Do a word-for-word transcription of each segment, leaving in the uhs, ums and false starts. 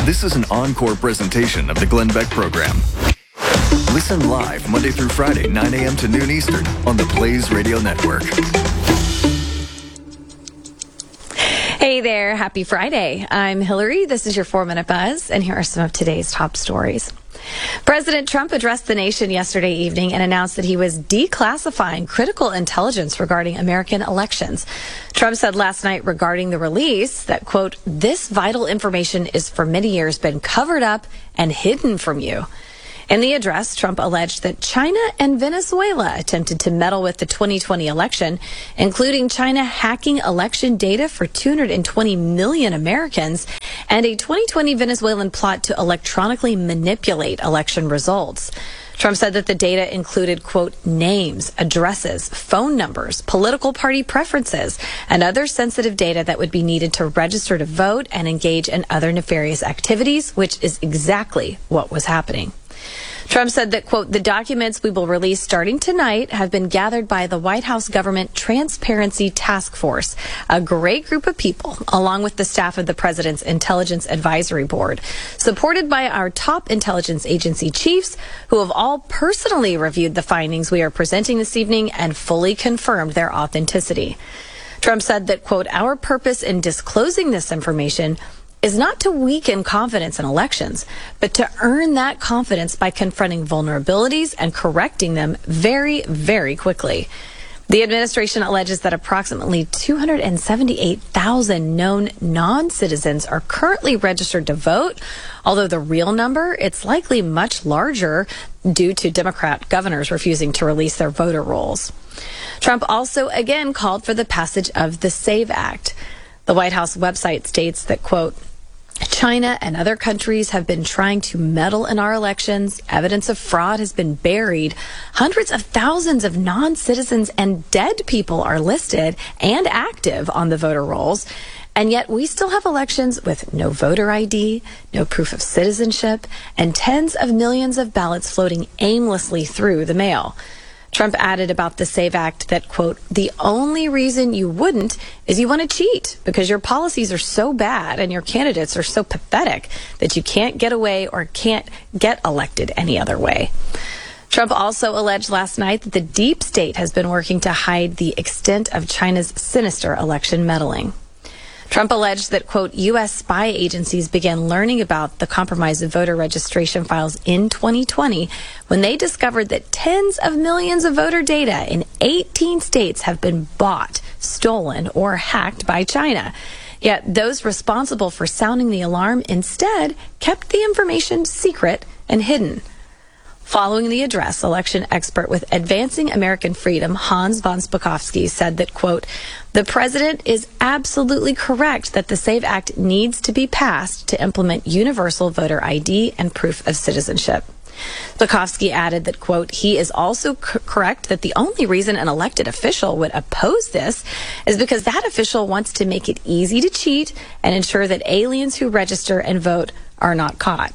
This is an encore presentation of the Glenn Beck Program. Listen live Monday through Friday, nine a.m. to noon Eastern on the Blaze Radio Network. Hey there, happy Friday. I'm Hillary. This is your four-minute buzz, and here are some of today's top stories. President Trump addressed the nation yesterday evening and announced that he was declassifying critical intelligence regarding American elections. Trump said last night regarding the release that, quote, this vital information is for many years been covered up and hidden from you. In the address, Trump alleged that China and Venezuela attempted to meddle with the twenty twenty election, including China hacking election data for two hundred twenty million Americans and a twenty twenty Venezuelan plot to electronically manipulate election results. Trump said that the data included, quote, names, addresses, phone numbers, political party preferences, and other sensitive data that would be needed to register to vote and engage in other nefarious activities, which is exactly what was happening. Trump said that, quote, the documents we will release starting tonight have been gathered by the White House Government Transparency Task Force, a great group of people, along with the staff of the President's Intelligence Advisory Board, supported by our top intelligence agency chiefs, who have all personally reviewed the findings we are presenting this evening and fully confirmed their authenticity. Trump said that, quote, our purpose in disclosing this information is not to weaken confidence in elections, but to earn that confidence by confronting vulnerabilities and correcting them very, very quickly. The administration alleges that approximately two hundred seventy-eight thousand known non-citizens are currently registered to vote, although the real number, it's likely much larger due to Democrat governors refusing to release their voter rolls. Trump also again called for the passage of the SAVE Act. The White House website states that, quote, China and other countries have been trying to meddle in our elections. Evidence of fraud has been buried. Hundreds of thousands of non-citizens and dead people are listed and active on the voter rolls. And yet we still have elections with no voter I D, no proof of citizenship, and tens of millions of ballots floating aimlessly through the mail. Trump added about the SAVE Act that, quote, the only reason you wouldn't is you want to cheat because your policies are so bad and your candidates are so pathetic that you can't get away or can't get elected any other way. Trump also alleged last night that the deep state has been working to hide the extent of China's sinister election meddling. Trump alleged that, quote, U S spy agencies began learning about the compromised voter registration files in twenty twenty when they discovered that tens of millions of voter data in eighteen states have been bought, stolen, or hacked by China. Yet those responsible for sounding the alarm instead kept the information secret and hidden. Following the address, election expert with Advancing American Freedom, Hans von Spakovsky, said that, quote, the president is absolutely correct that the SAVE Act needs to be passed to implement universal voter I D and proof of citizenship. Spakovsky added that, quote, he is also c- correct that the only reason an elected official would oppose this is because that official wants to make it easy to cheat and ensure that aliens who register and vote are not caught.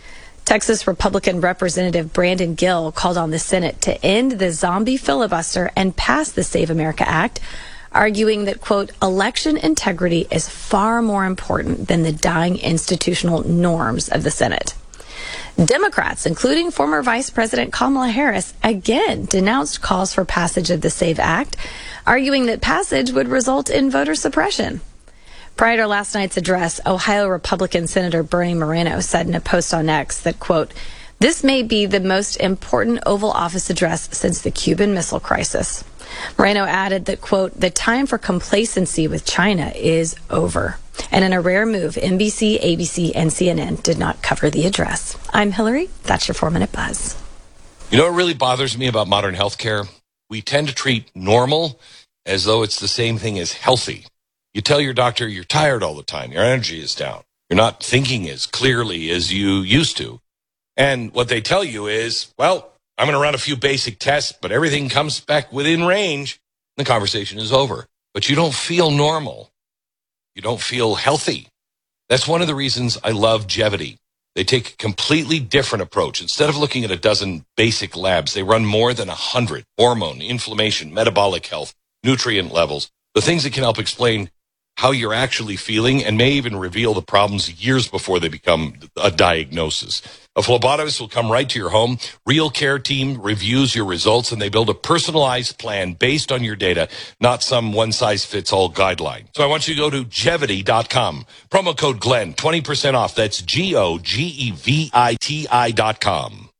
Texas Republican Representative Brandon Gill called on the Senate to end the zombie filibuster and pass the Save America Act, arguing that, quote, election integrity is far more important than the dying institutional norms of the Senate. Democrats, including former Vice President Kamala Harris, again denounced calls for passage of the SAVE Act, arguing that passage would result in voter suppression. Prior to last night's address, Ohio Republican Senator Bernie Moreno said in a post on X that, quote, this may be the most important Oval Office address since the Cuban Missile Crisis. Moreno added that, quote, the time for complacency with China is over. And in a rare move, N B C, A B C, and C N N did not cover the address. I'm Hillary. That's your four-minute buzz. You know what really bothers me about modern healthcare? We tend to treat normal as though it's the same thing as healthy. You tell your doctor you're tired all the time, your energy is down, you're not thinking as clearly as you used to. And what they tell you is, well, I'm going to run a few basic tests, but everything comes back within range. The conversation is over. But you don't feel normal. You don't feel healthy. That's one of the reasons I love Gevity. They take a completely different approach. Instead of looking at a dozen basic labs, they run more than a hundred: hormone, inflammation, metabolic health, nutrient levels, the things that can help explain how you're actually feeling and may even reveal the problems years before they become a diagnosis. A phlebotomist will come right to your home. Real Care Team reviews your results, and they build a personalized plan based on your data, not some one-size-fits-all guideline. So I want you to go to Gevity dot com. Promo code Glenn, twenty percent off. That's G O G E V I T I dot com.